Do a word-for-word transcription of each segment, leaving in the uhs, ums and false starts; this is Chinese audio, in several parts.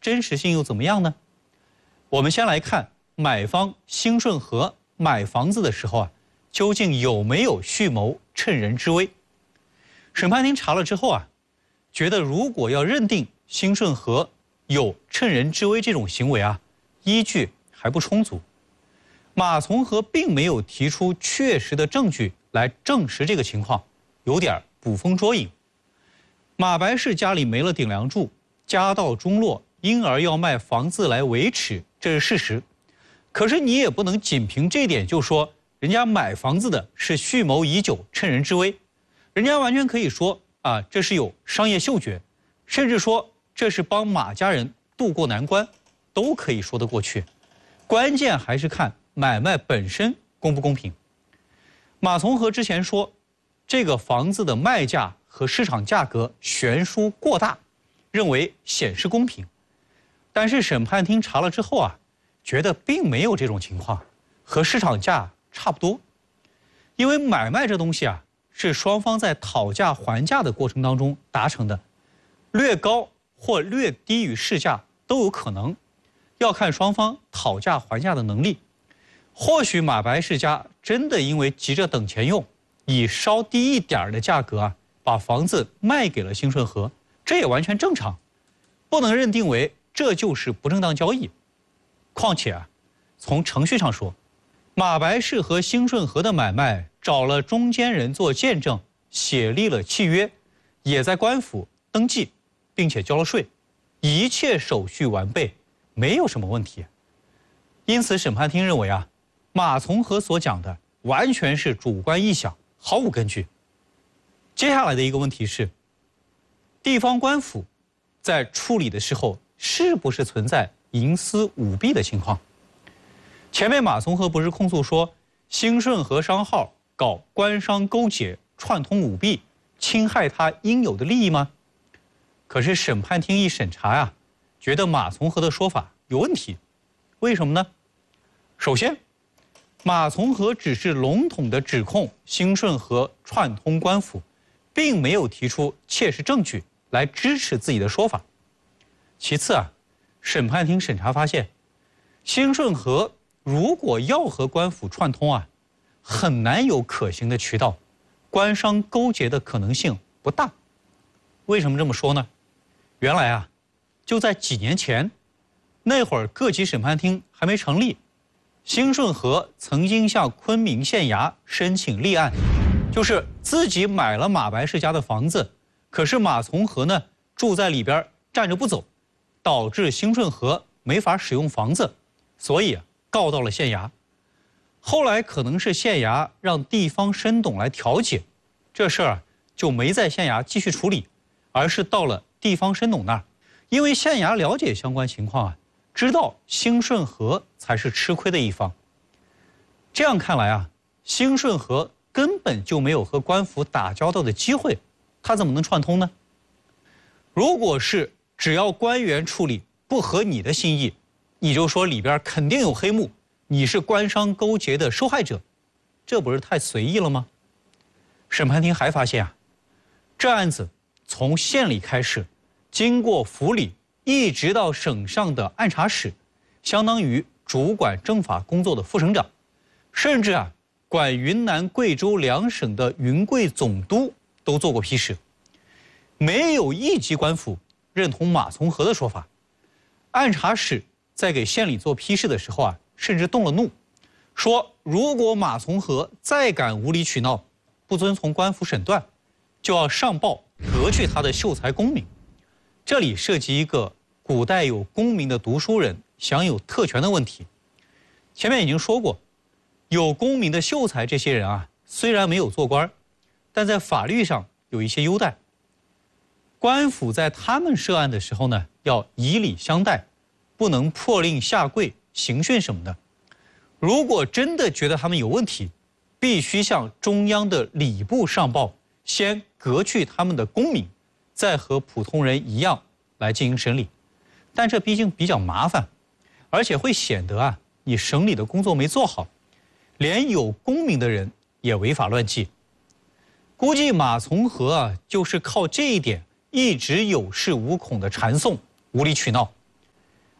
真实性又怎么样呢？我们先来看买方兴顺和买房子的时候啊，究竟有没有蓄谋趁人之危？审判庭查了之后啊，觉得如果要认定兴顺和有趁人之危这种行为啊，依据还不充足。马从和并没有提出确实的证据来证实这个情况，有点捕风捉影。马白氏家里没了顶梁柱，家道中落，因而要卖房子来维持，这是事实。可是你也不能仅凭这点就说人家买房子的是蓄谋已久，趁人之危。人家完全可以说啊，这是有商业嗅觉，甚至说这是帮马家人渡过难关，都可以说得过去。关键还是看买卖本身公不公平。马从和之前说，这个房子的卖价和市场价格悬殊过大，认为显示公平。但是审判庭查了之后啊，觉得并没有这种情况，和市场价差不多。因为买卖这东西啊，是双方在讨价还价的过程当中达成的，略高或略低于市价都有可能，要看双方讨价还价的能力。或许马白氏家真的因为急着等钱用，以稍低一点的价格啊，把房子卖给了兴顺和，这也完全正常，不能认定为这就是不正当交易。况且啊，从程序上说，马白氏和兴顺和的买卖找了中间人做见证，写立了契约，也在官府登记，并且交了税，一切手续完备，没有什么问题。因此审判庭认为啊，马从和所讲的完全是主观臆想，毫无根据。接下来的一个问题是，地方官府在处理的时候是不是存在营私舞弊的情况？前面马从和不是控诉说兴顺和商号搞官商勾结，串通舞弊，侵害他应有的利益吗？可是审判庭一审查呀，觉得马从和的说法有问题。为什么呢？首先，马从和只是笼统的指控兴顺和串通官府，并没有提出切实证据来支持自己的说法。其次啊，审判庭审查发现，兴顺和如果要和官府串通啊，很难有可行的渠道，官商勾结的可能性不大。为什么这么说呢？原来啊，就在几年前，那会儿各级审判厅还没成立，兴顺和曾经向昆明县衙申请立案，就是自己买了马白氏家的房子，可是马从和呢住在里边站着不走，导致兴顺和没法使用房子，所以告到了县衙。后来可能是县衙让地方申董来调解，这事儿啊就没在县衙继续处理，而是到了地方申董那儿。因为县衙了解相关情况啊，知道兴顺和才是吃亏的一方。这样看来啊，兴顺和根本就没有和官府打交道的机会，他怎么能串通呢？如果是只要官员处理不合你的心意，你就说里边肯定有黑幕，你是官商勾结的受害者，这不是太随意了吗？审判庭还发现啊，这案子从县里开始，经过府里一直到省上的按察使，相当于主管政法工作的副省长，甚至啊管云南贵州两省的云贵总督都做过批示，没有一级官府认同马从和的说法。按察使在给县里做批示的时候啊，甚至动了怒，说如果马从和再敢无理取闹，不遵从官府审断，就要上报革去他的秀才功名。这里涉及一个古代有功名的读书人享有特权的问题。前面已经说过，有功名的秀才这些人啊，虽然没有做官，但在法律上有一些优待。官府在他们涉案的时候呢，要以礼相待，不能破令下跪、刑讯什么的。如果真的觉得他们有问题，必须向中央的礼部上报，先革去他们的功名，再和普通人一样来进行审理。但这毕竟比较麻烦，而且会显得啊，你审理的工作没做好，连有功名的人也违法乱纪。估计马从和啊，就是靠这一点一直有恃无恐的缠讼、无理取闹。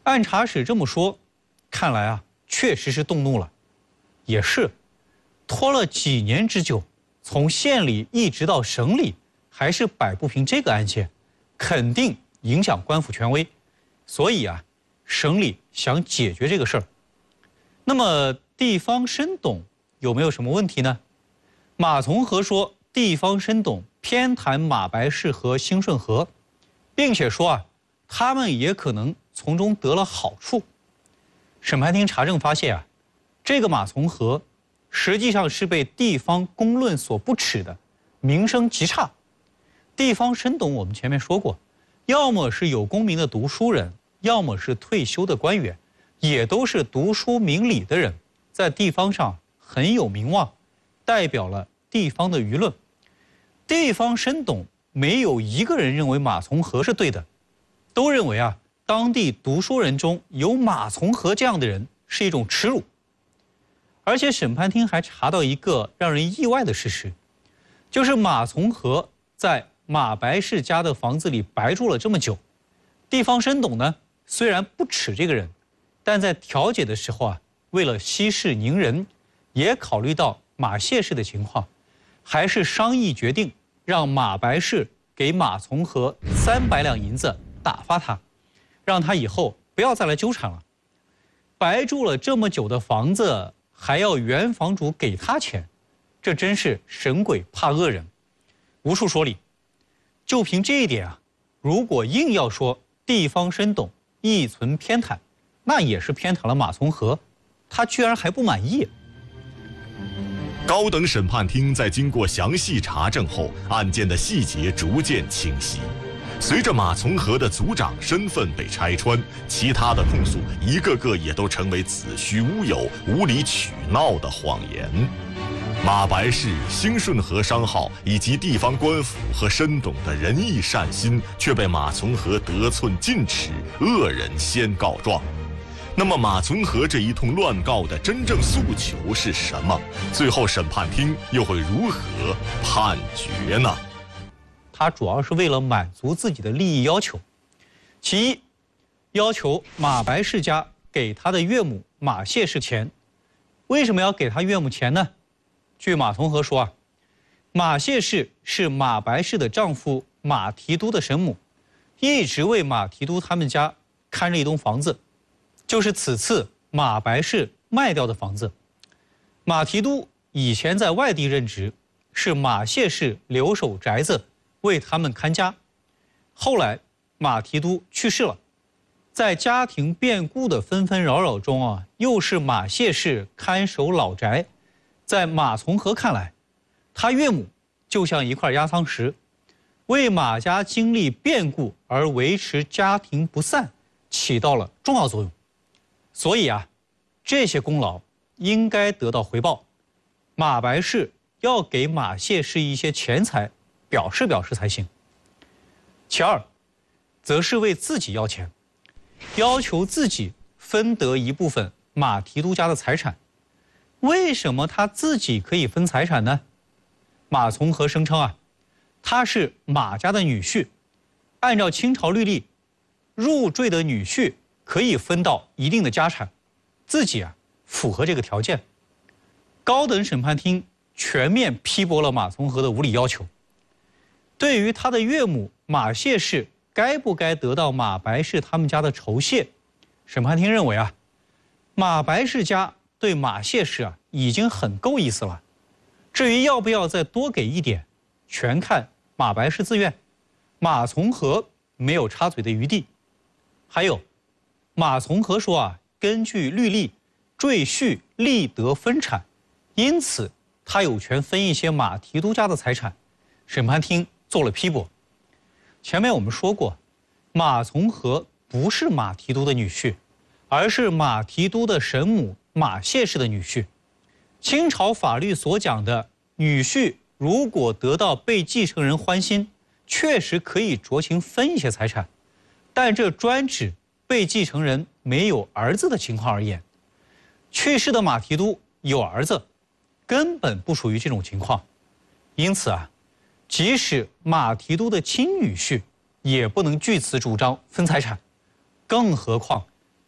按察使这么说，看来啊，确实是动怒了。也是，拖了几年之久，从县里一直到省里，还是摆不平这个案件，肯定影响官府权威。所以啊，省里想解决这个事儿。那么地方申董有没有什么问题呢？马从和说，地方申董偏袒马白氏和兴顺河，并且说啊，他们也可能从中得了好处。审判庭查证发现啊，这个马从和实际上是被地方公论所不齿的，名声极差。地方申董我们前面说过，要么是有功名的读书人，要么是退休的官员，也都是读书明理的人，在地方上很有名望，代表了地方的舆论。地方申董没有一个人认为马从和是对的，都认为啊，当地读书人中有马从和这样的人是一种耻辱。而且审判庭还查到一个让人意外的事实，就是马从和在马白氏家的房子里白住了这么久，地方申董呢，虽然不耻这个人，但在调解的时候啊，为了息事宁人，也考虑到马谢氏的情况，还是商议决定让马白氏给马从和三百两银子打发他，让他以后不要再来纠缠了。白住了这么久的房子，还要原房主给他钱，这真是神鬼怕恶人，无处说理。就凭这一点啊，如果硬要说地方申董意存偏袒，那也是偏袒了马从和，他居然还不满意。 高等审判庭在经过详细查证后，案件的细节逐渐清晰。随着马从和的族长身份被拆穿，其他的控诉一个个也都成为子虚乌有、无理取闹的谎言。马白氏、兴顺河商号以及地方官府和申董的仁义善心，却被马从和得寸进尺，恶人先告状。那么马从和这一通乱告的真正诉求是什么？最后审判庭又会如何判决呢？ 他主要是为了满足自己的利益要求。其一，要求马白氏家给他的岳母马谢氏钱。为什么要给他岳母钱呢？据马从和说啊，马谢氏是马白氏的丈夫马提督的生母，一直为马提督他们家看着一栋房子，就是此次马白氏卖掉的房子。马提督以前在外地任职，是马谢氏留守宅子，为他们看家。后来马提督去世了，在家庭变故的纷纷扰扰中啊，又是马谢氏看守老宅。在马从和看来，他岳母就像一块压舱石，为马家经历变故而维持家庭不散，起到了重要作用。所以啊，这些功劳应该得到回报，马白氏要给马谢氏一些钱财，表示表示才行。其二，则是为自己要钱，要求自己分得一部分马提督家的财产。为什么他自己可以分财产呢？马从和声称啊，他是马家的女婿，按照清朝律例，入赘的女婿可以分到一定的家产，自己啊符合这个条件。高等审判庭全面批驳了马从和的无理要求。对于他的岳母马谢氏该不该得到马白氏他们家的酬谢，审判庭认为啊，马白氏家对马谢氏啊已经很够意思了，至于要不要再多给一点，全看马白氏自愿，马从和没有插嘴的余地。还有，马从和说啊，根据律例，赘婿立得分产，因此他有权分一些马提督家的财产。审判庭做了批驳。前面我们说过，马从和不是马提督的女婿，而是马提督的神母马谢氏的女婿。清朝法律所讲的女婿如果得到被继承人欢心，确实可以酌情分一些财产，但这专指被继承人没有儿子的情况而言。去世的马提督有儿子，根本不属于这种情况。因此啊，即使马提督的亲女婿也不能据此主张分财产，更何况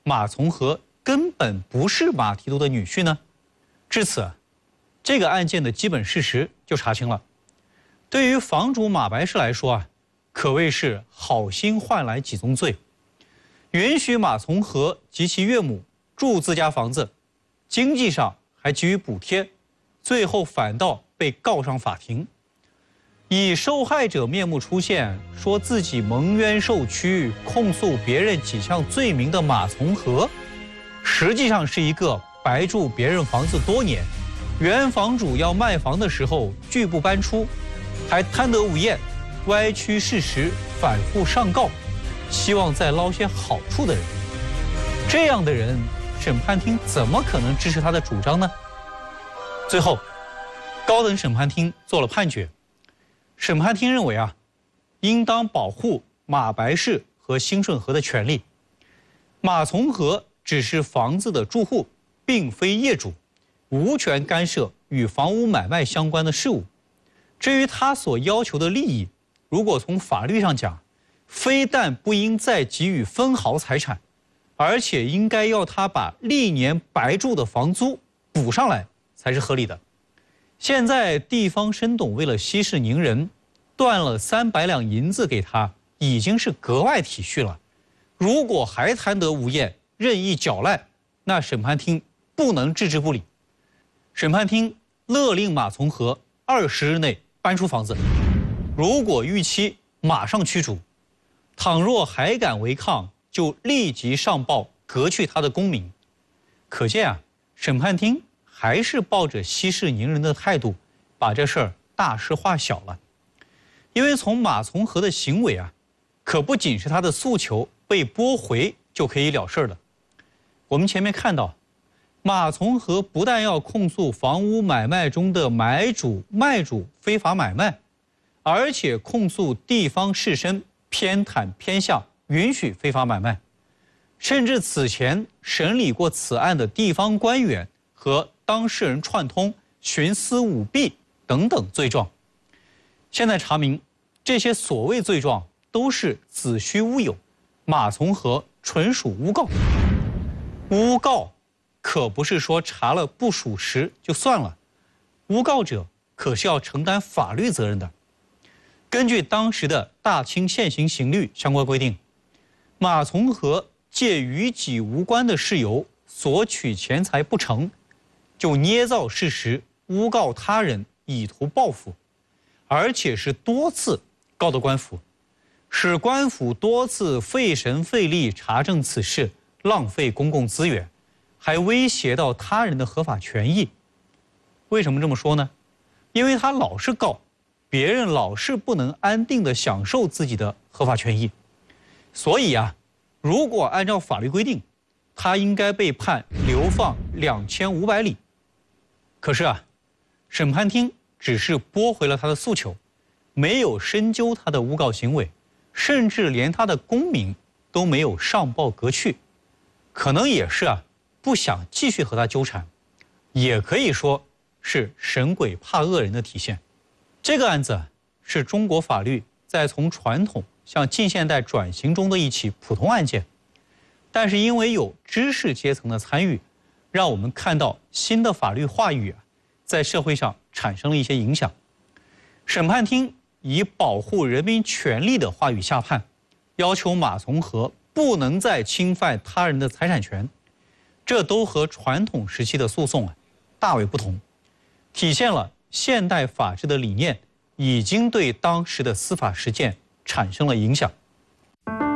马从和根本不是马提督的女婿呢？至此，这个案件的基本事实就查清了。对于房主马白氏来说啊，可谓是好心换来几宗罪，允许马从和及其岳母住自家房子，经济上还给予补贴，最后反倒被告上法庭。以受害者面目出现，说自己蒙冤受屈，控诉别人几项罪名的马从和，实际上是一个白住别人房子多年，原房主要卖房的时候拒不搬出，还贪得无厌，歪曲事实，反复上告，希望再捞些好处的人。这样的人，审判庭怎么可能支持他的主张呢？最后，高等审判庭做了判决。审判庭认为啊，应当保护马白氏和辛顺和的权利。马从和只是房子的住户，并非业主，无权干涉与房屋买卖相关的事务。至于他所要求的利益，如果从法律上讲，非但不应再给予分毫财产，而且应该要他把历年白住的房租补上来才是合理的。现在地方申董为了息事宁人，断了三百两银子给他，已经是格外体恤了。如果还贪得无厌，任意搅赖，那审判庭不能置之不理。审判庭勒令马从和二十日内搬出房子，如果逾期，马上驱逐；倘若还敢违抗，就立即上报革去他的公民。可见啊，审判庭还是抱着息事宁人的态度，把这事儿大事化小了。因为从马从和的行为啊，可不仅是他的诉求被驳回就可以了事了。我们前面看到，马从和不但要控诉房屋买卖中的买主卖主非法买卖，而且控诉地方士绅偏袒偏向，允许非法买卖，甚至此前审理过此案的地方官员和当事人串通、徇私舞弊等等罪状。现在查明，这些所谓罪状都是子虚乌有，马从和纯属诬告。诬告可不是说查了不属实就算了，诬告者可是要承担法律责任的。根据当时的大清现行刑律相关规定，马从和借与己无关的事由索取钱财不成，就捏造事实，诬告他人，以图报复，而且是多次告到官府，使官府多次费神费力查证此事，浪费公共资源，还威胁到他人的合法权益。为什么这么说呢？因为他老是告，别人老是不能安定地享受自己的合法权益。所以啊，如果按照法律规定，他应该被判流放两千五百里。可是啊，审判庭只是驳回了他的诉求，没有深究他的诬告行为，甚至连他的公民都没有上报革去，可能也是啊不想继续和他纠缠，也可以说是神鬼怕恶人的体现。这个案子是中国法律在从传统向近现代转型中的一起普通案件，但是因为有知识阶层的参与，让我们看到新的法律话语啊，在社会上产生了一些影响。审判庭以保护人民权利的话语下判，要求马从和不能再侵犯他人的财产权，这都和传统时期的诉讼啊大为不同，体现了现代法治的理念已经对当时的司法实践产生了影响。